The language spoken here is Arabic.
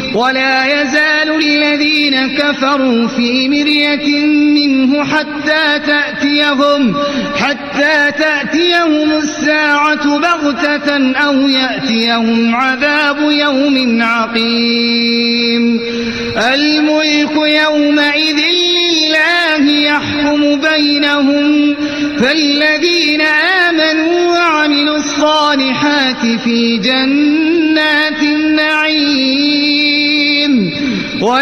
ولا يزال الذين كفروا في مرية منه حتى تأتيهم الساعة بغتة أو يأتيهم عذاب يوم عقيم. الملك يومئذ لله يحكم بينهم، فالذين آمنوا وعملوا الصالحات في جنات النعيم.